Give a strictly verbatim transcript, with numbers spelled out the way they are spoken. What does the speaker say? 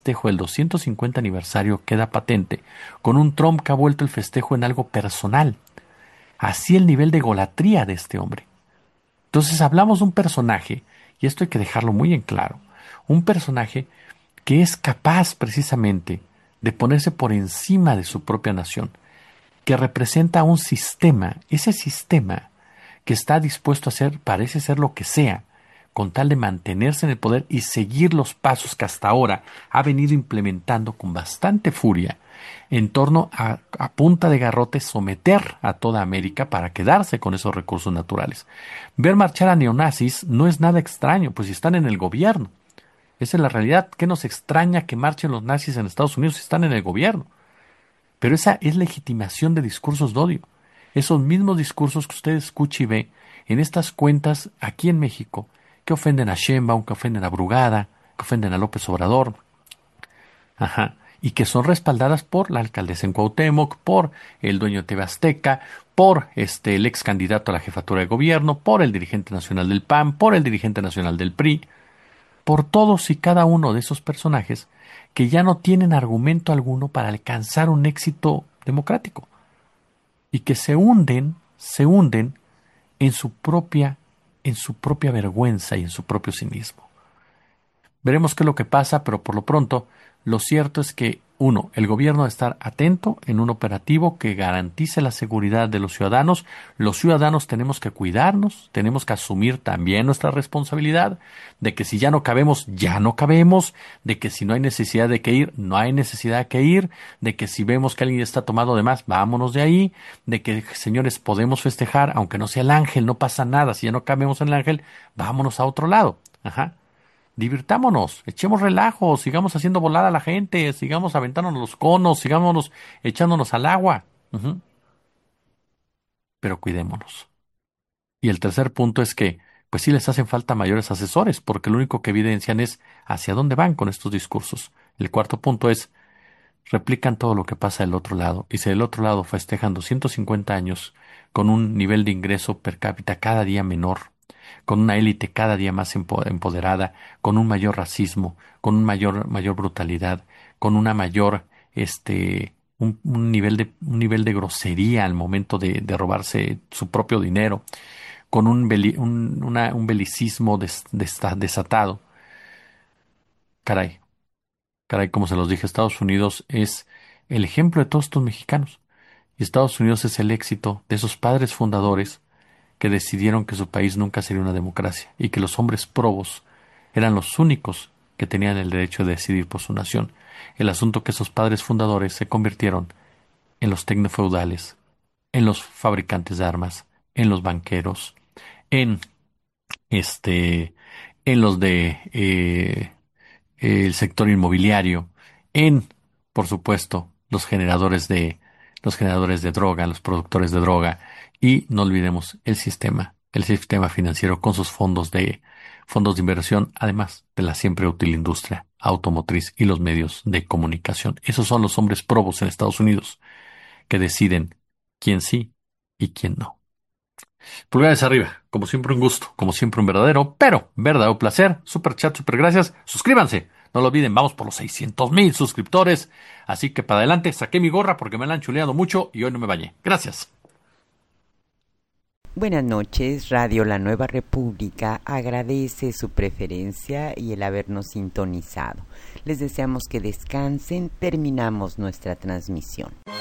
festejo del doscientos cincuenta aniversario queda patente con un Trump que ha vuelto el festejo en algo personal. Así el nivel de egolatría de este hombre. Entonces hablamos de un personaje, y esto hay que dejarlo muy en claro, un personaje que es capaz precisamente de ponerse por encima de su propia nación, que representa un sistema, ese sistema que está dispuesto a hacer, parece ser lo que sea, con tal de mantenerse en el poder y seguir los pasos que hasta ahora ha venido implementando con bastante furia en torno a, a punta de garrote someter a toda América para quedarse con esos recursos naturales. Ver marchar a neonazis no es nada extraño, pues si están en el gobierno. Esa es la realidad. ¿Qué nos extraña que marchen los nazis en Estados Unidos si están en el gobierno? Pero esa es legitimación de discursos de odio. Esos mismos discursos que usted escucha y ve en estas cuentas aquí en México, que ofenden a Sheinbaum, que ofenden a Brugada, que ofenden a López Obrador, ajá, y que son respaldadas por la alcaldesa en Cuauhtémoc, por el dueño de T V Azteca, por este, el ex candidato a la jefatura de gobierno, por el dirigente nacional del P A N, por el dirigente nacional del P R I, por todos y cada uno de esos personajes que ya no tienen argumento alguno para alcanzar un éxito democrático y que se hunden, se hunden en su propia, en su propia vergüenza y en su propio cinismo. Veremos qué es lo que pasa, pero por lo pronto, lo cierto es que, uno, el gobierno debe estar atento en un operativo que garantice la seguridad de los ciudadanos. Los ciudadanos tenemos que cuidarnos, tenemos que asumir también nuestra responsabilidad de que si ya no cabemos, ya no cabemos, de que si no hay necesidad de que ir, no hay necesidad de que ir, de que si vemos que alguien está tomado de más, vámonos de ahí, de que, señores, podemos festejar, aunque no sea el ángel, no pasa nada, si ya no cabemos en el ángel, vámonos a otro lado. Ajá. Divirtámonos, echemos relajo, sigamos haciendo volar a la gente, sigamos aventándonos los conos, sigamos echándonos al agua. Uh-huh. Pero cuidémonos. Y el tercer punto es que, pues sí les hacen falta mayores asesores, porque lo único que evidencian es hacia dónde van con estos discursos. El cuarto punto es, replican todo lo que pasa del otro lado, y si del otro lado festejan doscientos cincuenta años con un nivel de ingreso per cápita cada día menor, con una élite cada día más empoderada, con un mayor racismo, con un mayor, mayor brutalidad, con una mayor, este, un, un nivel de, un nivel de grosería al momento de, de robarse su propio dinero, con un, beli, un, una, un belicismo des, des, desatado. Caray, caray, como se los dije, Estados Unidos es el ejemplo de todos estos mexicanos. Y Estados Unidos es el éxito de esos padres fundadores que decidieron que su país nunca sería una democracia y que los hombres probos eran los únicos que tenían el derecho de decidir por su nación. El asunto que esos padres fundadores se convirtieron en los tecnofeudales, en los fabricantes de armas, en los banqueros, en este, en los de eh, el sector inmobiliario, en, por supuesto, los generadores de los generadores de droga, los productores de droga, y no olvidemos el sistema, el sistema financiero con sus fondos de fondos de inversión, además de la siempre útil industria automotriz y los medios de comunicación. Esos son los hombres probos en Estados Unidos que deciden quién sí y quién no. Pulgares arriba, como siempre un gusto, como siempre un verdadero, pero verdadero placer. Super chat, super gracias. Suscríbanse. No lo olviden, vamos por los seiscientos mil suscriptores. Así que para adelante, saqué mi gorra porque me la han chuleado mucho y hoy no me bañé. Gracias. Buenas noches, Radio La Nueva República agradece su preferencia y el habernos sintonizado. Les deseamos que descansen, terminamos nuestra transmisión.